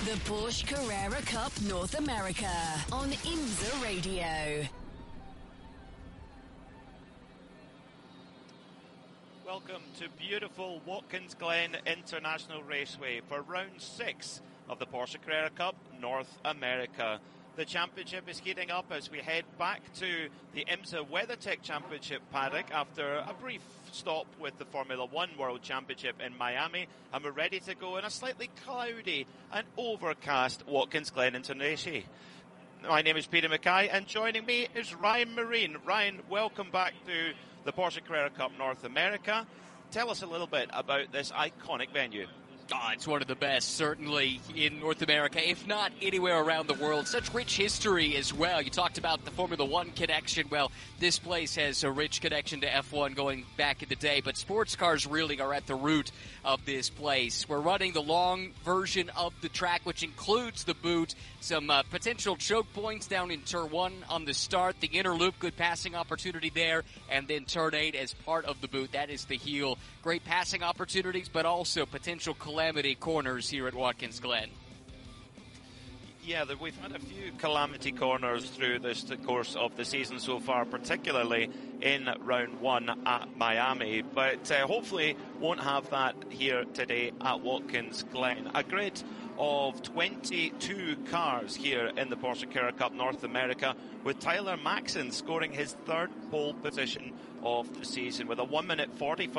The Porsche Carrera Cup North America on IMSA Radio. Welcome to beautiful Watkins Glen International Raceway for round 6 of the Porsche Carrera Cup North America. The championship is heating up as we head back to the IMSA WeatherTech Championship paddock after a brief stop with the Formula One World Championship in Miami, and we're ready to go in a slightly cloudy and overcast Watkins Glen International. My name is Peter Mackay, and joining me is Ryan Marine. Ryan, welcome back to the Porsche Carrera Cup North America. Tell us a little bit about this iconic venue. Oh, it's one of the best, certainly in North America, if not anywhere around the world. Such rich history as well. You talked about the Formula One connection. Well, this place has a rich connection to F1 going back in the day, but sports cars really are at the root of this place. We're running the long version of the track, which includes the boot, some potential choke points down in Turn 1 on the start, the inner loop, good passing opportunity there, and then Turn 8 as part of the boot. That is the heel. Great passing opportunities, but also potential calamity corners here at Watkins Glen. Yeah, we've had a few calamity corners through the course of the season so far, particularly in round 1 at Miami, but hopefully won't have that here today at Watkins Glen. A grid of 22 cars here in the Porsche Carrera Cup North America, with Tyler Maxson scoring his third pole position of the season with a 1 minute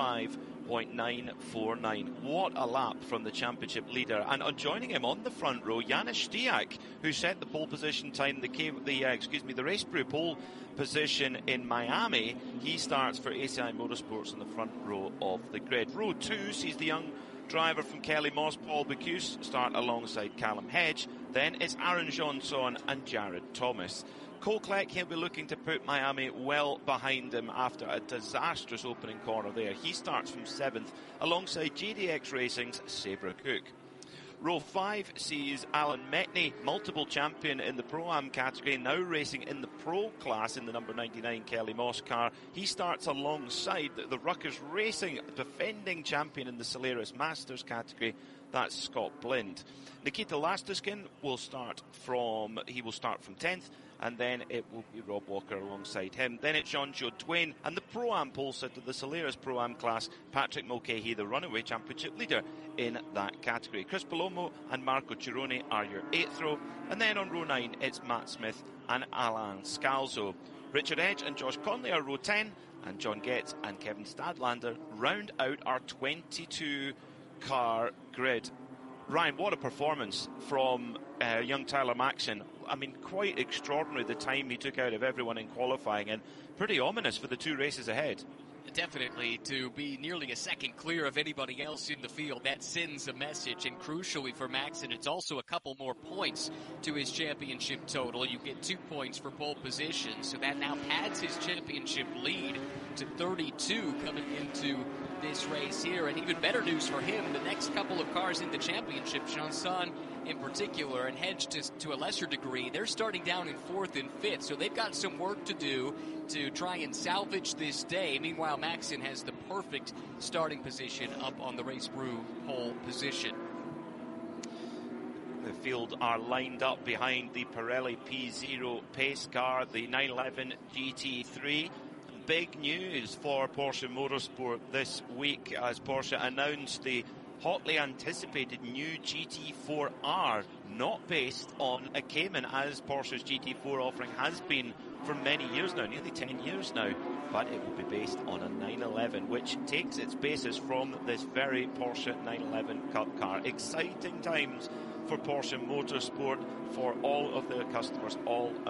45.949. What a lap from the championship leader. And joining him on the front row, Janis Stiak, who set the pole position time, the Race Brew pole position in Miami. He starts for ACI Motorsports in the front row of the grid. Row 2 sees the young driver from Kelly Moss, Paul Bocuse, start alongside Callum Hedge. Then it's Aaron Johnson and Jared Thomas. Colcleck, he'll be looking to put Miami well behind him after a disastrous opening corner there. He starts from 7th alongside GDX Racing's Sabra Cook. Row 5 sees Alan Metney, multiple champion in the Pro-Am category, now racing in the Pro class in the number 99 Kelly Moss car. He starts alongside the Ruckers Racing defending champion in the Solaris Masters category. That's Scott Blind. Nikita Lastuskin will start from 10th, and then it will be Rob Walker alongside him. Then it's Jean-Jude Twain, and the Pro-Am pole sitter, the Solaris Pro-Am class, Patrick Mulcahy, the runaway championship leader in that category. Chris Palomo and Marco Cironi are your 8th row, and then on row 9, it's Matt Smith and Alain Scalzo. Richard Edge and Josh Conley are row 10, and John Getz and Kevin Stadlander round out our 22-car grid. Ryan, what a performance from young Tyler Maxson. I mean, quite extraordinary the time he took out of everyone in qualifying, and pretty ominous for the 2 races ahead. Definitely, to be nearly a second clear of anybody else in the field, that sends a message, and crucially for Maxson, it's also a couple more points to his championship total. You get 2 points for pole position, so that now pads his championship lead to 32 coming into this race here. And even better news for him, the next couple of cars in the championship, Chanson in particular, and Hedge to a lesser degree, they're starting down in 4th and 5th, so they've got some work to do to try and salvage this day. Meanwhile, Maxson has the perfect starting position up on the Race Brew pole position. The field are lined up behind the Pirelli P0 pace car, the 911 GT3. Big news for Porsche Motorsport this week as Porsche announced the hotly anticipated new GT4R, not based on a Cayman as Porsche's GT4 offering has been for many years now, nearly 10 years now, but it will be based on a 911, which takes its basis from this very Porsche 911 Cup car. Exciting times for Porsche Motorsport, for all of their customers all